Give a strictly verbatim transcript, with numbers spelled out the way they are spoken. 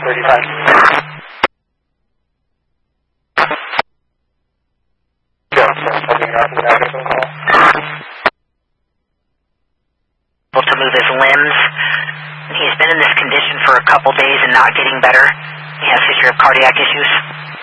thirty-five. Able to move his limbs. He's been in this condition for a couple days and not getting better. He has a history of cardiac issues.